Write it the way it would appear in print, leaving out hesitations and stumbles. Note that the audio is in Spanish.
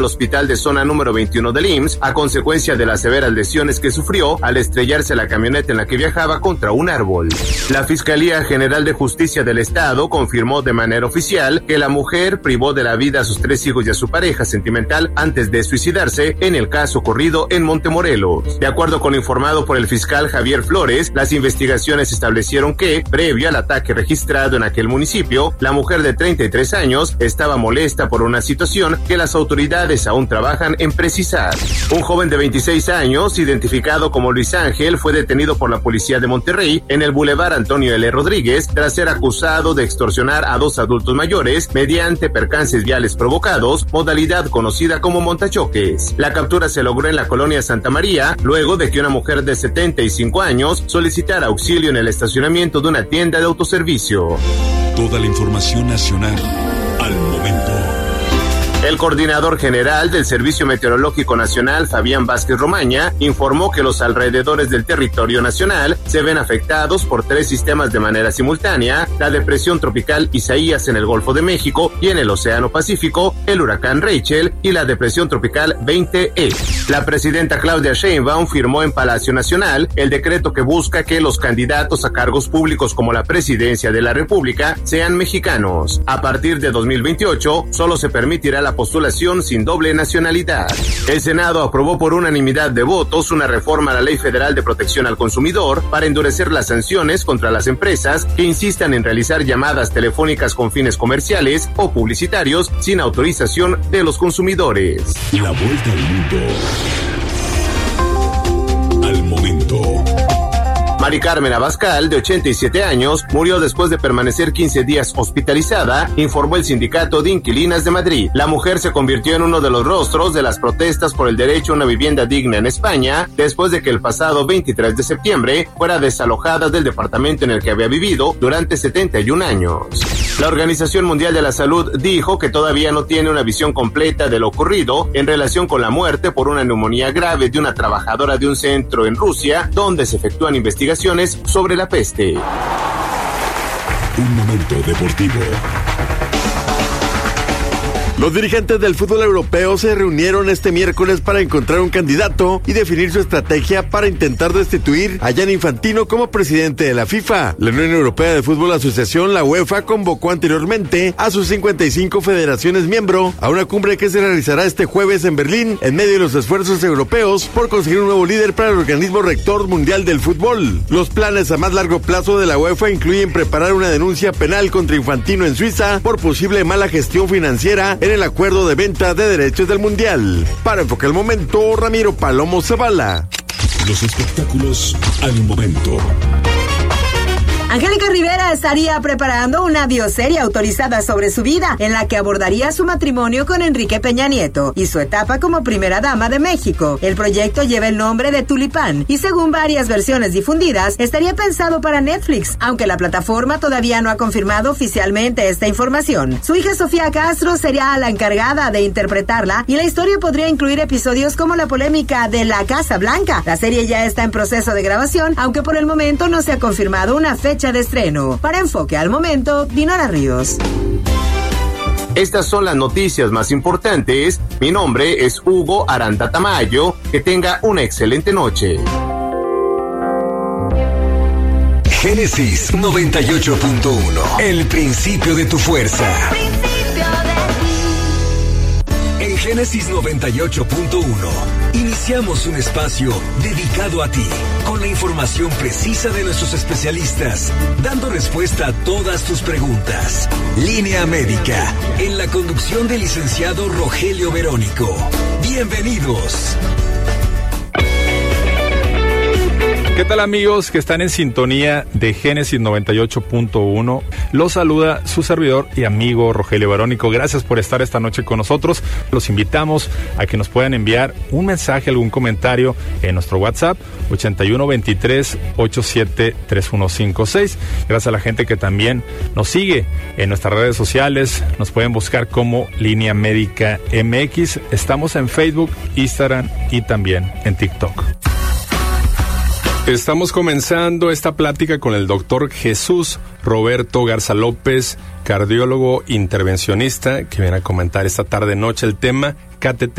al hospital de zona número 21 del IMSS a consecuencia de las severas lesiones que sufrió al estrellarse la camioneta en la que viajaba contra un árbol. La Fiscalía General de Justicia del Estado confirmó de manera oficial que la mujer privó de la vida a sus 3 hijos y a su pareja sentimental antes de suicidarse en el caso ocurrido en Montemorelos. De acuerdo con lo informado por el fiscal Javier Flores, las investigaciones establecieron que, previo al ataque registrado en aquel municipio, la mujer de 33 años estaba molesta por una situación que las autoridades aún trabajan en precisar. Un joven de 26 años, identificado como Luis Ángel, fue detenido por la policía de Monterrey en el Boulevard Antonio L. Rodríguez tras ser acusado de extorsionar a 2 adultos mayores mediante percances viales provocados, modalidad conocida como montachoques. La captura se logró en la colonia Santa María, luego de que una mujer de 75 años solicitara auxilio en el estacionamiento de una tienda de autoservicio. Toda la información nacional al momento. El coordinador general del Servicio Meteorológico Nacional, Fabián Vázquez Romaña, informó que los alrededores del territorio nacional se ven afectados por 3 sistemas de manera simultánea: la depresión tropical Isaías en el Golfo de México y en el Océano Pacífico, el huracán Rachel y la depresión tropical 20E. La presidenta Claudia Sheinbaum firmó en Palacio Nacional el decreto que busca que los candidatos a cargos públicos como la presidencia de la República sean mexicanos. A partir de 2028, solo se permitirá la postulación sin doble nacionalidad. El Senado aprobó por unanimidad de votos una reforma a la Ley Federal de Protección al Consumidor para endurecer las sanciones contra las empresas que insistan en realizar llamadas telefónicas con fines comerciales o publicitarios sin autorización de los consumidores. La vuelta al mundo al momento. Mari Carmen Abascal, de 87 años, murió después de permanecer 15 días hospitalizada, informó el Sindicato de Inquilinas de Madrid. La mujer se convirtió en uno de los rostros de las protestas por el derecho a una vivienda digna en España, después de que el pasado 23 de septiembre fuera desalojada del departamento en el que había vivido durante 71 años. La Organización Mundial de la Salud dijo que todavía no tiene una visión completa de lo ocurrido en relación con la muerte por una neumonía grave de una trabajadora de un centro en Rusia, donde se efectúan investigaciones sobre la peste. Un momento deportivo. Los dirigentes del fútbol europeo se reunieron este miércoles para encontrar un candidato y definir su estrategia para intentar destituir a Gianni Infantino como presidente de la FIFA. La Unión Europea de Fútbol Asociación, la UEFA, convocó anteriormente a sus 55 federaciones miembro a una cumbre que se realizará este jueves en Berlín en medio de los esfuerzos europeos por conseguir un nuevo líder para el organismo rector mundial del fútbol. Los planes a más largo plazo de la UEFA incluyen preparar una denuncia penal contra Infantino en Suiza por posible mala gestión financiera en el acuerdo de venta de derechos del Mundial. Para Enfoque al Momento, Ramiro Palomo Zavala. Los espectáculos al momento. Angélica Rivera estaría preparando una bioserie autorizada sobre su vida, en la que abordaría su matrimonio con Enrique Peña Nieto y su etapa como primera dama de México. El proyecto lleva el nombre de Tulipán y, según varias versiones difundidas, estaría pensado para Netflix, aunque la plataforma todavía no ha confirmado oficialmente esta información. Su hija Sofía Castro sería la encargada de interpretarla y la historia podría incluir episodios como la polémica de la Casa Blanca. La serie ya está en proceso de grabación, aunque por el momento no se ha confirmado una fecha de estreno. Para Enfoque al Momento, Dinora Ríos. Estas son las noticias más importantes. Mi nombre es Hugo Aranda Tamayo. Que tenga una excelente noche. Génesis 98.1. El principio de tu fuerza. En Génesis 98.1 iniciamos un espacio dedicado a ti, con la información precisa de nuestros especialistas, dando respuesta a todas tus preguntas. Línea Médica, en la conducción del licenciado Rogelio Verónico. Bienvenidos. ¿Qué tal, amigos que están en sintonía de Génesis 98.1? Los saluda su servidor y amigo Rogelio Verónico. Gracias por estar esta noche con nosotros. Los invitamos a que nos puedan enviar un mensaje, algún comentario en nuestro WhatsApp 8123-873156. Gracias a la gente que también nos sigue en nuestras redes sociales. Nos pueden buscar como Línea Médica MX. Estamos en Facebook, Instagram y también en TikTok. Estamos comenzando esta plática con el doctor Jesús Roberto Garza López, cardiólogo intervencionista, que viene a comentar esta tarde-noche el tema KTT